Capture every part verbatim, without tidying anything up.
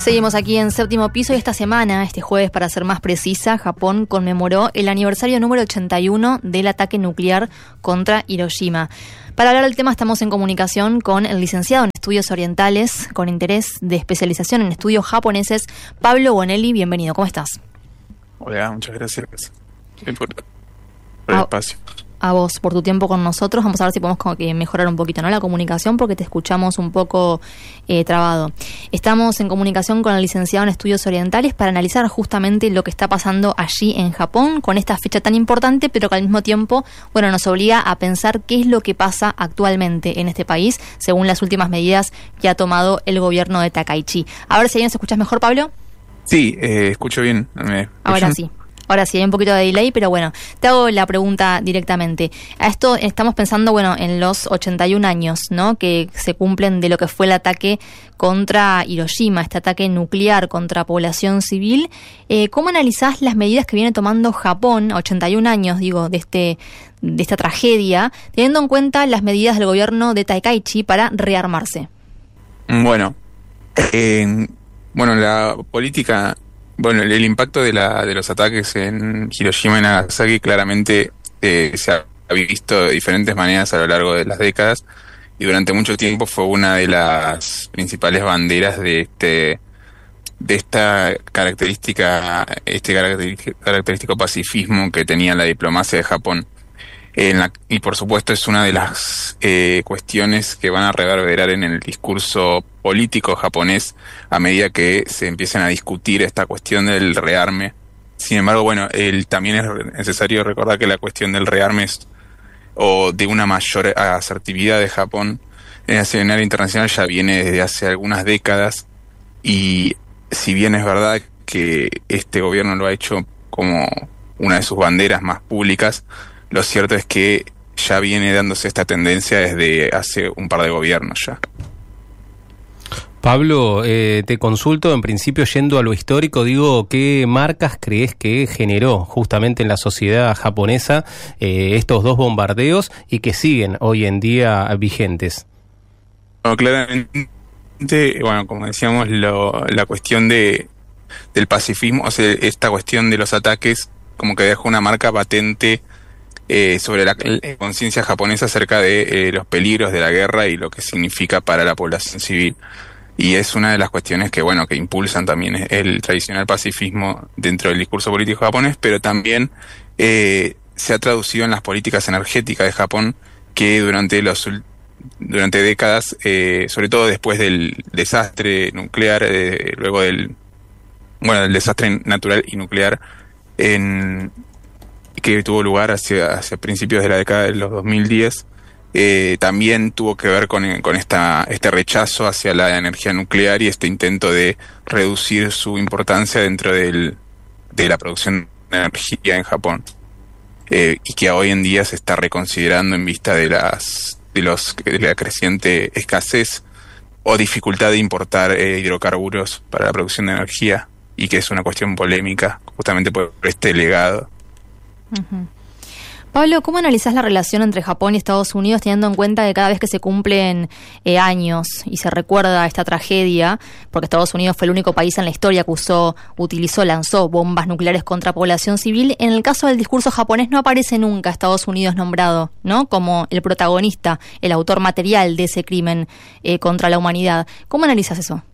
Seguimos aquí en Séptimo Piso y esta semana, este jueves para ser más precisa, Japón conmemoró el aniversario número ochenta y uno del ataque nuclear contra Hiroshima. Para hablar del tema estamos en comunicación con el licenciado en Estudios Orientales con interés de especialización en estudios japoneses, Pablo Bonelli. Bienvenido, ¿cómo estás? Hola, muchas gracias por, por el a, espacio. A vos, por tu tiempo con nosotros. Vamos a ver si podemos como que mejorar un poquito, ¿no?, la comunicación, porque te escuchamos un poco eh, trabado. Estamos en comunicación con el licenciado en Estudios Orientales para analizar justamente lo que está pasando allí en Japón con esta fecha tan importante, pero que al mismo tiempo, bueno, nos obliga a pensar qué es lo que pasa actualmente en este país, según las últimas medidas que ha tomado el gobierno de Takaichi. A ver si ahí nos escuchas mejor, Pablo. Sí, eh, escucho bien. ¿Me Ahora sí. Ahora sí, hay un poquito de delay, pero bueno, te hago la pregunta directamente. A esto estamos pensando, bueno, en los ochenta y un años, ¿no?, que se cumplen de lo que fue el ataque contra Hiroshima, este ataque nuclear contra población civil. Eh, ¿Cómo analizás las medidas que viene tomando Japón, ochenta y un años, digo, de este de esta tragedia, teniendo en cuenta las medidas del gobierno de Takaichi para rearmarse? Bueno, eh, bueno, la política... Bueno, el, el impacto de, la, de los ataques en Hiroshima y Nagasaki claramente eh, se ha visto de diferentes maneras a lo largo de las décadas y durante mucho tiempo fue una de las principales banderas de este de esta característica, este característico, característico pacifismo que tenía la diplomacia de Japón. En la, y por supuesto es una de las eh, cuestiones que van a reverberar en el discurso político japonés a medida que se empiecen a discutir esta cuestión del rearme. Sin embargo, bueno, el, también es necesario recordar que la cuestión del rearme es, o de una mayor asertividad de Japón en el escenario internacional ya viene desde hace algunas décadas, y si bien es verdad que este gobierno lo ha hecho como una de sus banderas más públicas, lo cierto es que ya viene dándose esta tendencia desde hace un par de gobiernos ya. Pablo, eh, te consulto, en principio yendo a lo histórico, digo, ¿qué marcas crees que generó justamente en la sociedad japonesa eh, estos dos bombardeos y que siguen hoy en día vigentes? Bueno, claramente, bueno, como decíamos, lo, la cuestión de del pacifismo, o sea, esta cuestión de los ataques como que dejó una marca patente Eh, sobre la eh, conciencia japonesa acerca de eh, los peligros de la guerra y lo que significa para la población civil. Y es una de las cuestiones que, bueno, que impulsan también el tradicional pacifismo dentro del discurso político japonés, pero también eh, se ha traducido en las políticas energéticas de Japón, que durante los durante décadas, eh, sobre todo después del desastre nuclear, eh, luego del bueno del desastre natural y nuclear en que tuvo lugar hacia, hacia principios de la década de los dos mil diez, eh, también tuvo que ver con, con esta, este rechazo hacia la energía nuclear y este intento de reducir su importancia dentro del, de la producción de energía en Japón, eh, y que hoy en día se está reconsiderando en vista de, las, de, los, de la creciente escasez o dificultad de importar eh, hidrocarburos para la producción de energía, y que es una cuestión polémica justamente por este legado. Uh-huh. Pablo, ¿cómo analizás la relación entre Japón y Estados Unidos, teniendo en cuenta que cada vez que se cumplen eh, años y se recuerda esta tragedia, porque Estados Unidos fue el único país en la historia que usó, utilizó, lanzó bombas nucleares contra población civil, en el caso del discurso japonés no aparece nunca Estados Unidos nombrado, ¿no?, como el protagonista, el autor material de ese crimen eh, contra la humanidad? ¿Cómo analizás eso?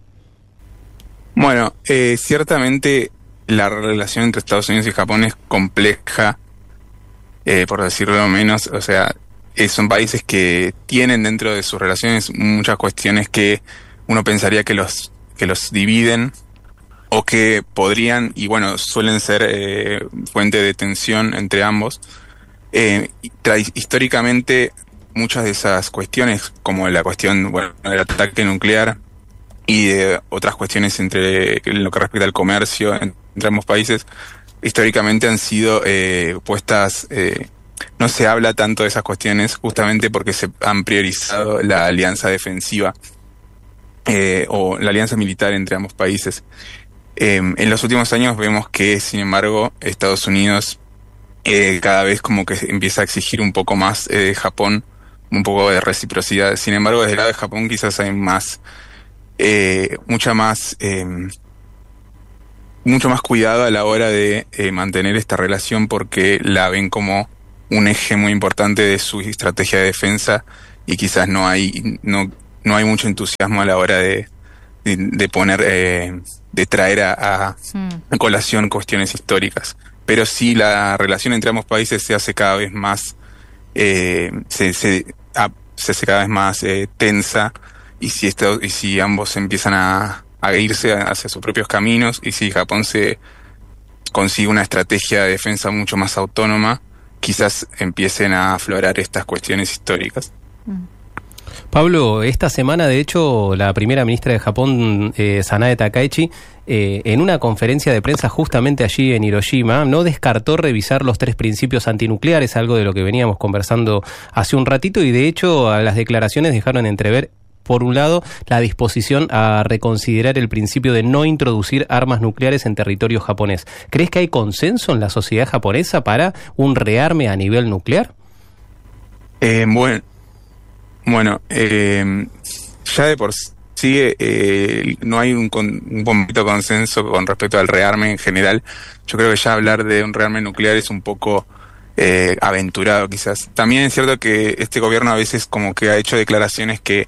Bueno, eh, ciertamente la relación entre Estados Unidos y Japón es compleja, Eh, por decirlo menos. O sea, eh, son países que tienen dentro de sus relaciones muchas cuestiones que uno pensaría que los que los dividen o que podrían, y bueno, suelen ser eh, fuente de tensión entre ambos. Eh, tra- históricamente, muchas de esas cuestiones, como la cuestión, bueno, del ataque nuclear y de otras cuestiones entre en lo que respecta al comercio entre ambos países, históricamente han sido eh, puestas, eh, no se habla tanto de esas cuestiones justamente porque se han priorizado la alianza defensiva eh, o la alianza militar entre ambos países. Eh, en los últimos años vemos que, sin embargo, Estados Unidos eh, cada vez como que empieza a exigir un poco más eh, de Japón, un poco de reciprocidad. Sin embargo, desde el lado de Japón quizás hay más eh, mucha más, eh, mucho más cuidado a la hora de eh, mantener esta relación, porque la ven como un eje muy importante de su estrategia de defensa, y quizás no hay, no, no hay mucho entusiasmo a la hora de, de, de poner, eh, de traer a, a, a colación cuestiones históricas. Pero sí, la relación entre ambos países se hace cada vez más, eh, se, se, a, se hace cada vez más eh, tensa, y si esto, y si ambos empiezan a, a irse hacia sus propios caminos, y si Japón se consigue una estrategia de defensa mucho más autónoma, quizás empiecen a aflorar estas cuestiones históricas. Pablo, esta semana, de hecho, la primera ministra de Japón, eh, Sanae Takaichi, eh, en una conferencia de prensa justamente allí en Hiroshima, no descartó revisar los tres principios antinucleares, algo de lo que veníamos conversando hace un ratito, y de hecho a las declaraciones dejaron entrever, por un lado, la disposición a reconsiderar el principio de no introducir armas nucleares en territorio japonés. ¿Crees que hay consenso en la sociedad japonesa para un rearme a nivel nuclear? Eh, bueno, bueno eh, ya de por sí eh, no hay un, un completo consenso con respecto al rearme en general. Yo creo que ya hablar de un rearme nuclear es un poco eh, aventurado, quizás. También es cierto que este gobierno a veces como que ha hecho declaraciones que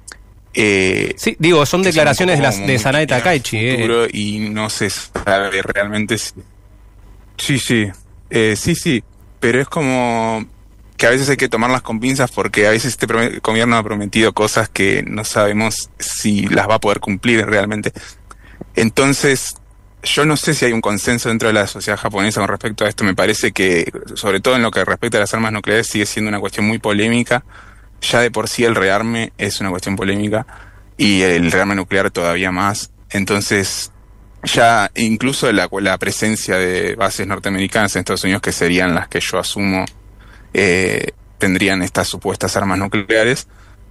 Eh, sí, digo, son declaraciones de, las, de Sanae Takaichi. Eh. Y no se sabe realmente si... Sí, sí, eh, sí, sí, pero es como que a veces hay que tomarlas con pinzas, porque a veces este gobierno ha prometido cosas que no sabemos si las va a poder cumplir realmente. Entonces, yo no sé si hay un consenso dentro de la sociedad japonesa con respecto a esto. Me parece que, sobre todo en lo que respecta a las armas nucleares, sigue siendo una cuestión muy polémica. Ya de por sí el rearme es una cuestión polémica, y el rearme nuclear todavía más. Entonces, ya incluso la, la presencia de bases norteamericanas en Estados Unidos, que serían las que yo asumo eh, tendrían estas supuestas armas nucleares,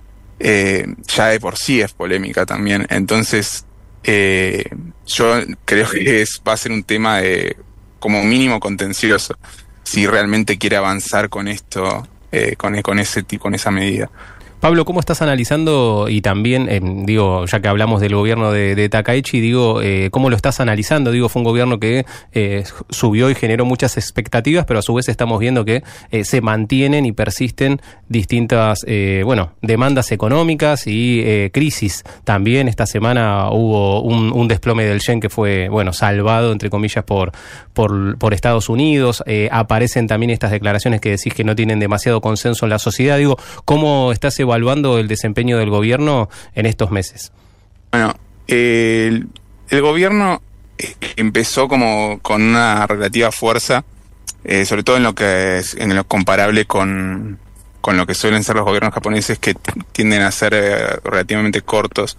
eh, ya de por sí es polémica también. Entonces, eh, yo creo que es, va a ser un tema de, como mínimo, contencioso, si realmente quiere avanzar con esto. Eh, con, con ese tipo, con esa medida. Pablo, ¿cómo estás analizando? Y también, eh, digo, ya que hablamos del gobierno de, de Takaichi, digo, eh, ¿cómo lo estás analizando? Digo, fue un gobierno que eh, subió y generó muchas expectativas, pero a su vez estamos viendo que eh, se mantienen y persisten distintas, eh, bueno, demandas económicas y eh, crisis. También esta semana hubo un, un desplome del yen que fue, bueno, salvado, entre comillas, por, por, por Estados Unidos. Eh, aparecen también estas declaraciones que decís que no tienen demasiado consenso en la sociedad. Digo, ¿cómo estás evaluando evaluando el desempeño del gobierno en estos meses? Bueno, eh, el, el gobierno empezó como con una relativa fuerza, eh, sobre todo en lo que es, en lo comparable con, con lo que suelen ser los gobiernos japoneses, que t- tienden a ser eh, relativamente cortos,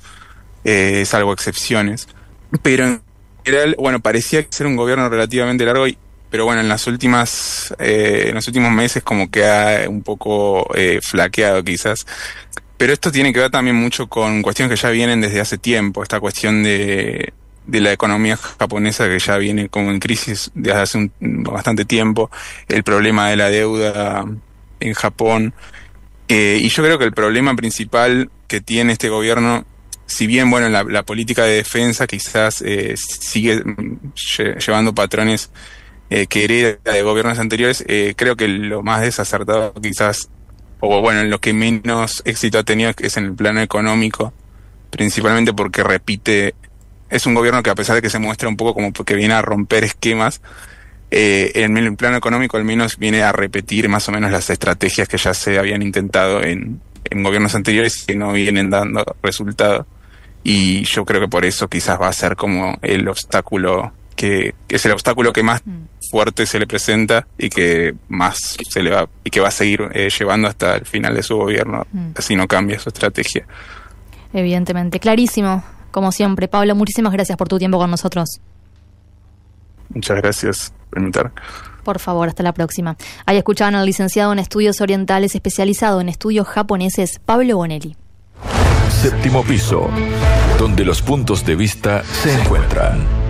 eh, salvo excepciones. Pero en general, bueno, parecía ser un gobierno relativamente largo, y pero bueno, en las últimas, eh, en los últimos meses como que ha un poco eh, flaqueado quizás. Pero esto tiene que ver también mucho con cuestiones que ya vienen desde hace tiempo. Esta cuestión de, de la economía japonesa, que ya viene como en crisis desde hace un, bastante tiempo. El problema de la deuda en Japón. Eh, y yo creo que el problema principal que tiene este gobierno, si bien, bueno, la, la política de defensa quizás eh, sigue lle- llevando patrones Eh, que hereda de gobiernos anteriores, eh, creo que lo más desacertado quizás, o bueno, en lo que menos éxito ha tenido es en el plano económico, principalmente porque repite, es un gobierno que, a pesar de que se muestra un poco como que viene a romper esquemas, eh, en el plano económico al menos viene a repetir más o menos las estrategias que ya se habían intentado en, en gobiernos anteriores y que no vienen dando resultado. Y yo creo que por eso quizás va a ser como el obstáculo que, que es el obstáculo que más fuerte se le presenta y que más se le va y que va a seguir eh, llevando hasta el final de su gobierno, mm. si no cambia su estrategia. Evidentemente, clarísimo, como siempre. Pablo, muchísimas gracias por tu tiempo con nosotros. Muchas gracias por invitar. Por favor, hasta la próxima. Ahí escuchaban al licenciado en Estudios Orientales especializado en estudios japoneses, Pablo Bonelli. Séptimo piso, donde los puntos de vista se encuentran.